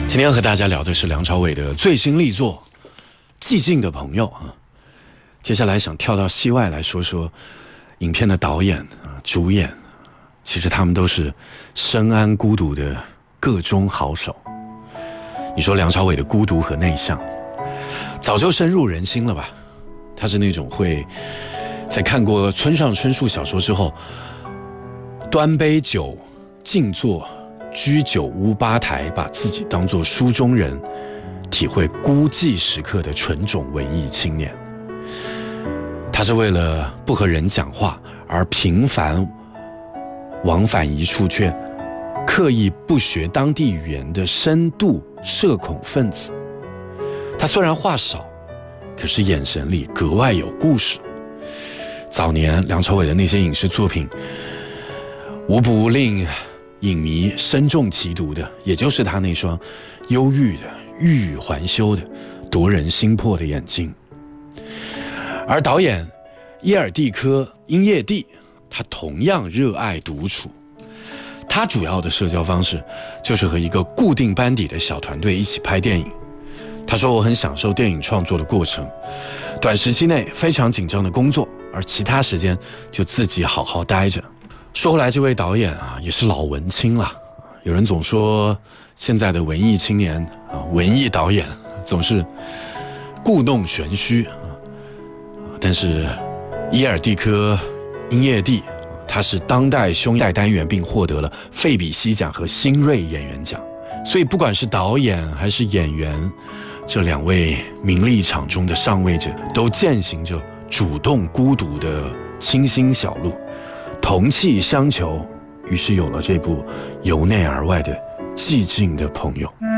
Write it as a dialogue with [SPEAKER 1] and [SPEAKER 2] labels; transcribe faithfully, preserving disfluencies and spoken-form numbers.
[SPEAKER 1] 今天要和大家聊的是梁朝伟的最新力作《寂静的朋友》啊。接下来想跳到戏外来说说影片的导演啊、主演，其实他们都是深谙孤独的个中好手。你说梁朝伟的孤独和内向，早就深入人心了吧？他是那种会在看过村上春树小说之后，端杯酒静坐居酒屋吧台，把自己当作书中人，体会孤寂时刻的纯种文艺青年。他是为了不和人讲话而频繁往返一处，却刻意不学当地语言的深度社恐分子。他虽然话少，可是眼神里格外有故事。早年梁朝伟的那些影视作品，无不令影迷深重其毒的，也就是他那双忧郁的、欲语还休的、夺人心魄的眼睛。而导演耶尔蒂科·英叶蒂，他同样热爱独处。他主要的社交方式就是和一个固定班底的小团队一起拍电影。他说：“我很享受电影创作的过程，短时期内非常紧张的工作，而其他时间就自己好好待着。”说回来，这位导演啊，也是老文青了。有人总说现在的文艺青年啊，文艺导演总是故弄玄虚啊。但是耶尔蒂科·英叶蒂，他是当代胸带单元，并获得了费比西奖和新锐演员奖。所以不管是导演还是演员，这两位名利场中的上位者，都践行着主动孤独的清新小路，同气相求，于是有了这部由内而外的寂静的朋友。